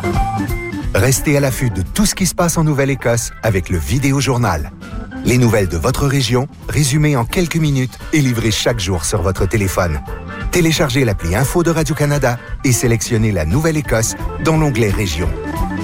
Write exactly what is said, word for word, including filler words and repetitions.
Restez à l'affût de tout ce qui se passe en Nouvelle-Écosse avec le Vidéojournal. Les nouvelles de votre région, résumées en quelques minutes et livrées chaque jour sur votre téléphone. Téléchargez l'appli Info de Radio-Canada et sélectionnez la Nouvelle-Écosse dans l'onglet Région.